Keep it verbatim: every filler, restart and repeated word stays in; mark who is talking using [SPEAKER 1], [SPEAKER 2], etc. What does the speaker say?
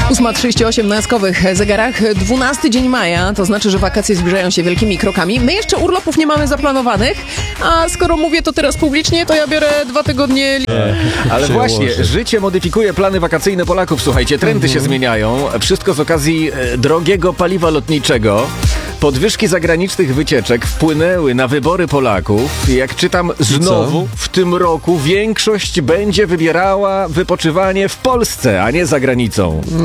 [SPEAKER 1] ósma trzydzieści osiem na skowych zegarach. dwunasty dzień maja, to znaczy, że wakacje zbliżają się wielkimi krokami. My jeszcze urlopów nie mamy zaplanowanych, a skoro mówię to teraz publicznie, to ja biorę dwa tygodnie...
[SPEAKER 2] Ale właśnie, życie modyfikuje plany wakacyjne Polaków. Słuchajcie, trendy się zmieniają. Wszystko z okazji e, drogiego paliwa lotniczego. Podwyżki zagranicznych wycieczek wpłynęły na wybory Polaków. Jak czytam, znowu w tym roku większość będzie wybierała wypoczywanie w Polsce, a nie za granicą.